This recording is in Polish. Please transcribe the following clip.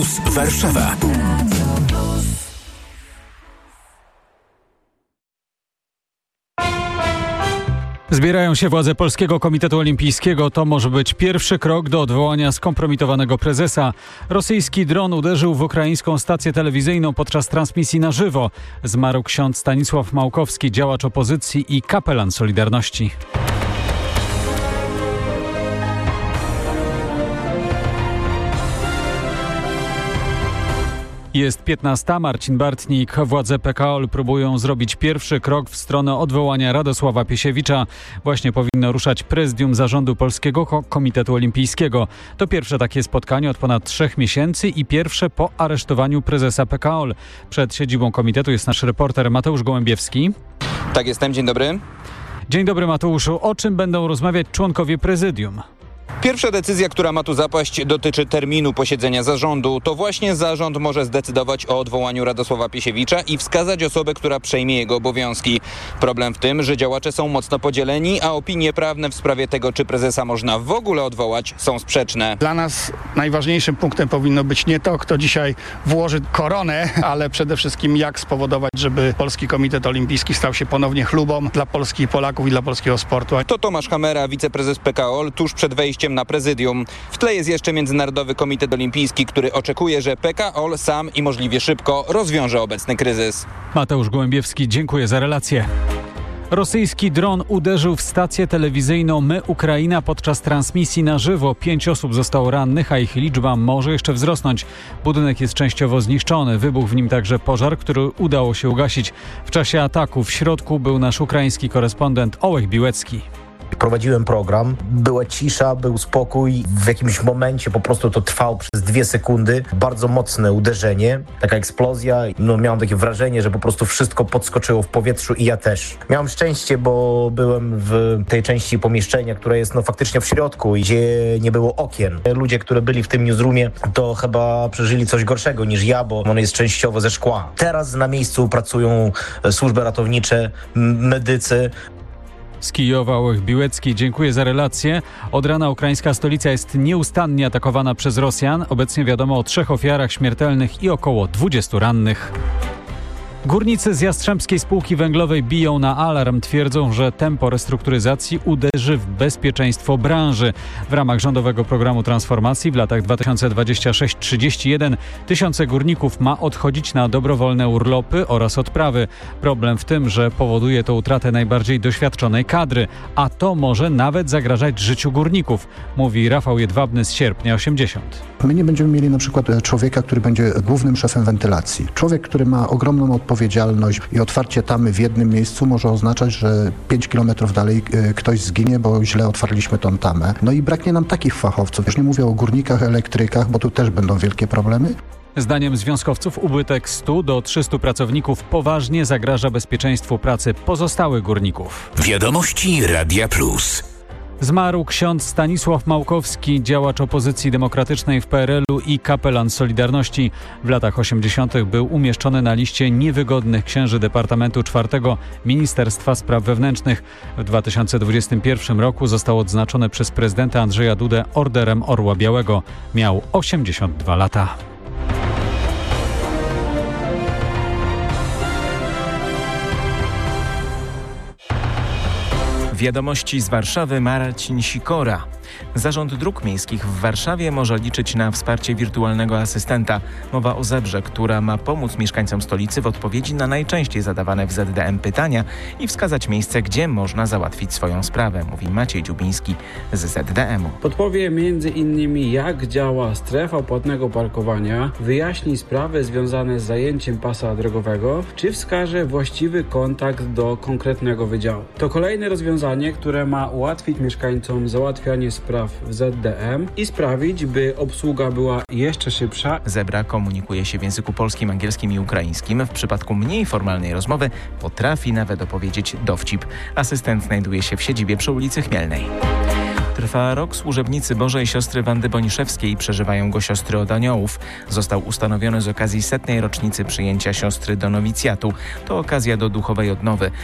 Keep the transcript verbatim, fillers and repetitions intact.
Warszawa. Zbierają się władze Polskiego Komitetu Olimpijskiego. To może być pierwszy krok do odwołania skompromitowanego prezesa. Rosyjski dron uderzył w ukraińską stację telewizyjną podczas transmisji na żywo. Zmarł ksiądz Stanisław Małkowski, działacz opozycji i kapelan Solidarności. Jest piętnasta. Marcin Bartnik. Władze P K O L próbują zrobić pierwszy krok w stronę odwołania Radosława Piesiewicza. Właśnie powinno ruszać prezydium zarządu Polskiego Komitetu Olimpijskiego. To pierwsze takie spotkanie od ponad trzech miesięcy i pierwsze po aresztowaniu prezesa P K O L. Przed siedzibą komitetu jest nasz reporter Mateusz Gołębiewski. Tak, jestem. Dzień dobry. Dzień dobry, Mateuszu. O czym będą rozmawiać członkowie prezydium? Pierwsza decyzja, która ma tu zapaść, dotyczy terminu posiedzenia zarządu. To właśnie zarząd może zdecydować o odwołaniu Radosława Piesiewicza i wskazać osobę, która przejmie jego obowiązki. Problem w tym, że działacze są mocno podzieleni, a opinie prawne w sprawie tego, czy prezesa można w ogóle odwołać, są sprzeczne. Dla nas najważniejszym punktem powinno być nie to, kto dzisiaj włoży koronę, ale przede wszystkim jak spowodować, żeby Polski Komitet Olimpijski stał się ponownie chlubą dla Polski, Polaków i dla polskiego sportu. To Tomasz Hamera, wiceprezes P K O L, tuż przed wejściem na prezydium. W tle jest jeszcze Międzynarodowy Komitet Olimpijski, który oczekuje, że P K O L sam i możliwie szybko rozwiąże obecny kryzys. Mateusz Gołębiewski, dziękuję za relację. Rosyjski dron uderzył w stację telewizyjną My Ukraina podczas transmisji na żywo. Pięć osób zostało rannych, a ich liczba może jeszcze wzrosnąć. Budynek jest częściowo zniszczony. Wybuchł w nim także pożar, który udało się ugasić. W czasie ataku w środku był nasz ukraiński korespondent Ołech Biłecki. Prowadziłem program, była cisza, był spokój. W jakimś momencie po prostu to trwało przez dwie sekundy. Bardzo mocne uderzenie, taka eksplozja. No, miałem takie wrażenie, że po prostu wszystko podskoczyło w powietrzu i ja też. Miałem szczęście, bo byłem w tej części pomieszczenia, która jest no faktycznie w środku, gdzie nie było okien. Ludzie, którzy byli w tym newsroomie, to chyba przeżyli coś gorszego niż ja, bo on jest częściowo ze szkła. Teraz na miejscu pracują służby ratownicze, medycy. Z Kijowa Ołech Biłecki, dziękuję za relację. Od rana ukraińska stolica jest nieustannie atakowana przez Rosjan. Obecnie wiadomo o trzech ofiarach śmiertelnych i około dwudziestu rannych. Górnicy z Jastrzębskiej Spółki Węglowej biją na alarm. Twierdzą, że tempo restrukturyzacji uderzy w bezpieczeństwo branży. W ramach rządowego programu transformacji w latach dwa tysiące dwudziestym szóstym do trzydziestego pierwszego tysiące górników ma odchodzić na dobrowolne urlopy oraz odprawy. Problem w tym, że powoduje to utratę najbardziej doświadczonej kadry, a to może nawet zagrażać życiu górników, mówi Rafał Jedwabny z Sierpnia osiemdziesiąt. My nie będziemy mieli na przykład człowieka, który będzie głównym szefem wentylacji. Człowiek, który ma ogromną odpowiedzialność odpowiedzialność i otwarcie tamy w jednym miejscu może oznaczać, że pięć kilometrów dalej ktoś zginie, bo źle otwarliśmy tą tamę. No i braknie nam takich fachowców. Już nie mówię o górnikach, elektrykach, bo tu też będą wielkie problemy. Zdaniem związkowców ubytek stu do trzystu pracowników poważnie zagraża bezpieczeństwu pracy pozostałych górników. Wiadomości Radia Plus. Zmarł ksiądz Stanisław Małkowski, działacz opozycji demokratycznej w P R L-u i kapelan Solidarności. W latach osiemdziesiątych był umieszczony na liście niewygodnych księży Departamentu czwartego Ministerstwa Spraw Wewnętrznych. W dwa tysiące dwudziestym pierwszym roku został odznaczony przez prezydenta Andrzeja Dudę Orderem Orła Białego. Miał osiemdziesiąt dwa lata. Wiadomości z Warszawy, Marcin Sikora. Zarząd Dróg Miejskich w Warszawie może liczyć na wsparcie wirtualnego asystenta. Mowa o Zebrze, która ma pomóc mieszkańcom stolicy w odpowiedzi na najczęściej zadawane w Z D M pytania i wskazać miejsce, gdzie można załatwić swoją sprawę, mówi Maciej Dziubiński z Z D M-u. Podpowie między innymi, jak działa strefa płatnego parkowania, wyjaśni sprawy związane z zajęciem pasa drogowego, czy wskaże właściwy kontakt do konkretnego wydziału. To kolejne rozwiązanie, które ma ułatwić mieszkańcom załatwianie spraw w Z D M i sprawić, by obsługa była jeszcze szybsza. Zebra komunikuje się w języku polskim, angielskim i ukraińskim. W przypadku mniej formalnej rozmowy potrafi nawet opowiedzieć dowcip. Asystent znajduje się w siedzibie przy ulicy Chmielnej. Trwa rok służebnicy Bożej siostry Wandy Boniszewskiej. Przeżywają go siostry od aniołów. Został ustanowiony z okazji setnej rocznicy przyjęcia siostry do nowicjatu. To okazja do duchowej odnowy.